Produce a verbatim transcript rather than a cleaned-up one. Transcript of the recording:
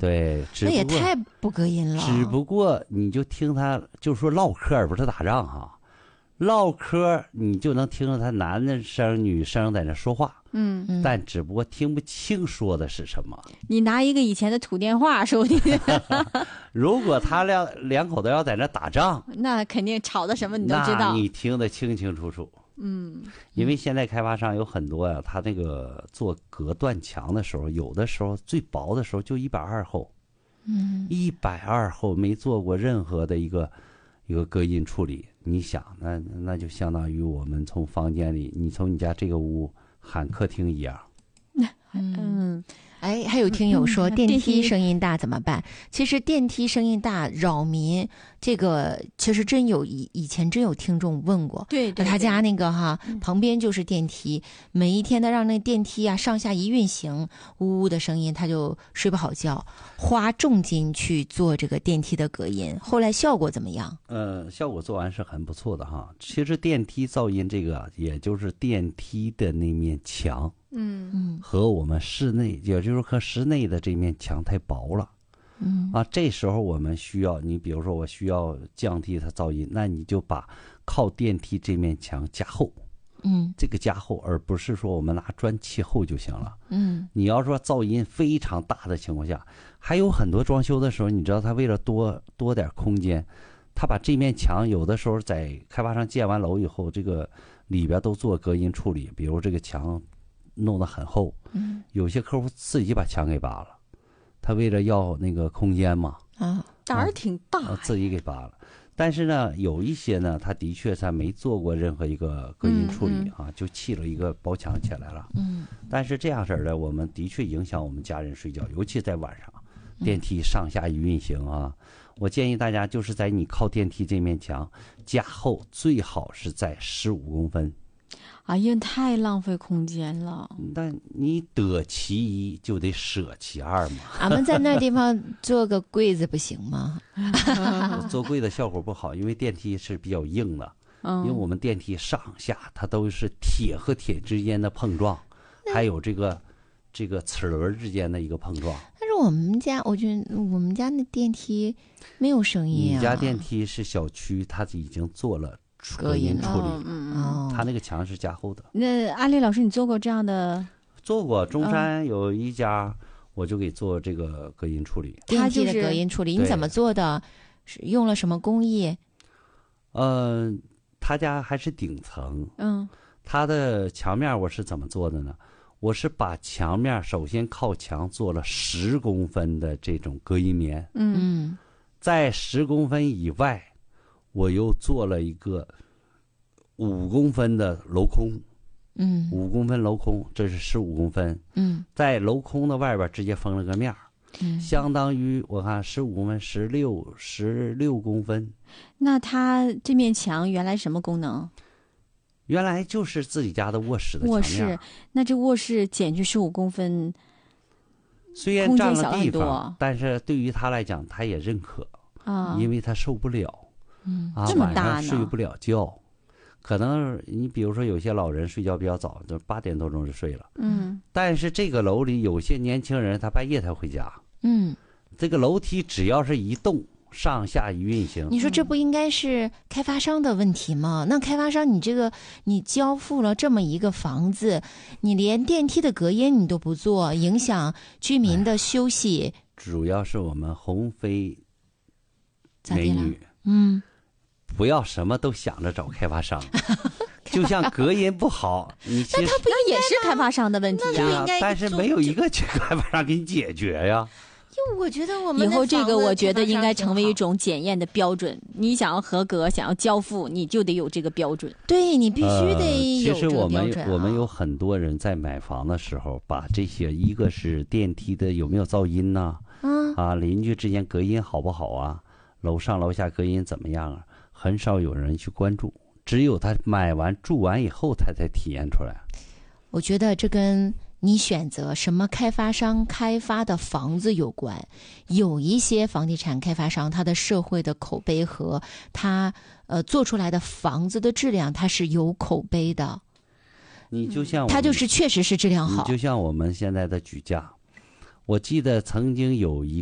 对， 那也太不隔音了。 只不过你就听他就说唠嗑，而不是打仗哈，唠嗑你就能听着他男的声女生在那说话， 嗯， 但只不过听不清说的是什么。 你拿一个以前的土电话收听， 如果他俩两口子要在那打仗， 那肯定吵的什么你都知道， 那你听得清清楚楚。 嗯， 因为现在开发商有很多呀、啊，他那个做隔断墙的时候，有的时候最薄的时候就一百二厚， 嗯， 一百二厚没做过任何的一个一个隔音处理。你想，那那就相当于我们从房间里，你从你家这个屋喊客厅一样。 嗯， 哎，还有听友说电嗯电梯梯声音大怎么办？其实电梯声音大扰民，这个其实真有以以前真有听众问过， 对对， 他家那个哈旁边就是电梯，每一天的让那电梯啊上下一运行，呜呜的声音，他就睡不好觉，花重金去做这个电梯的隔音，后来效果怎么样？ 呃，效果做完是很不错的哈。其实电梯噪音这个，也就是电梯的那面墙。 嗯嗯和我们室内，也就是和室内的这面墙太薄了， 嗯啊，这时候我们需要，你比如说我需要降低它噪音，那你就把靠电梯这面墙加厚， 嗯这个加厚，而不是说我们拿砖砌厚就行了。 嗯你要说噪音非常大的情况下，还有很多装修的时候，你知道他为了多多点空间，他把这面墙有的时候在开发商建完楼以后，这个里边都做隔音处理，比如这个墙弄得很厚， 嗯有些客户自己把墙给扒了，他为了要那个空间嘛， 啊胆儿挺大啊，自己给扒了。但是呢，有一些呢，他的确他没做过任何一个隔音处理啊，就砌了一个薄墙起来了。 嗯但是这样式儿的，我们的确影响我们家人睡觉，尤其在晚上，电梯上下一运行啊。我建议大家就是在你靠电梯这面墙加厚，最好是在十五公分。 哎呀，太浪费空间了。 但你得其一就得舍其二嘛。 俺们在那地方做个柜子不行吗？ 做柜子效果不好，因为电梯是比较硬的， 嗯， 因为我们电梯上下它都是铁和铁之间的碰撞，还有这个这个齿轮之间的一个碰撞。 但是我们家，我觉得我们家那电梯没有声音啊。 你家电梯是小区，它已经做了隔音处理， 嗯嗯， 哦， 它那个墙是加厚的。 那阿丽老师，你做过这样的？ 做过，中山有一家，我就给做这个隔音处理。 电梯的它就是隔音处理， 对你怎么做的？是用了什么工艺？ 呃，他家还是顶层， 嗯它的墙面我是怎么做的呢？我是把墙面首先靠墙做了十公分的这种隔音棉， 嗯嗯在十公分以外，我又做了一个五公分的镂空， 嗯五公分镂空，这是十五公分， 嗯在镂空的外边直接封了个面儿， 嗯， 相当于我看十五公分，十六十六公分。 那它这面墙原来什么功能？ 原来就是自己家的卧室的卧墙面室，那这卧室减去十五公分， 虽然占了地空间小很多方，但是对于他来讲，他也认可， 啊， 因为他受不了， 嗯啊，晚这么大呢上睡不了觉。可能你比如说有些老人睡觉比较早，就八点多钟就睡了， 嗯但是这个楼里有些年轻人他半夜才回家， 嗯， 这个楼梯只要是一动，上下一运行， 你说这不应该是开发商的问题吗？那开发商，你这个你交付了这么一个房子，你连电梯的隔音你都不做，影响居民的休息， 主要是我们鸿飞咋的了？ 美女， 嗯， 不要什么都想着找开发商，就像隔音不好，你其实那也是开发商的问题对呀。 呀，但是没有一个去开发商给你解决呀。 就我觉得我们以后这个我觉得应该成为一种， 种检验的标准。你想要合格，想要交付，你就得有这个标准。 对你必须呃得有这其实我们个标准啊。 我们有很多人在买房的时候，把这些一个是电梯的有没有噪音呐、 嗯啊，邻居之间隔音好不好啊，楼上楼下隔音怎么样啊，很少有人去关注，只有他买完住完以后，他才体验出来。 我觉得这跟你选择什么开发商开发的房子有关。有一些房地产开发商，他的社会的口碑和他呃做出来的房子的质量，它是有口碑的。 你就像我们它就是确实是质量好你。就像我们现在的举架，我记得曾经有一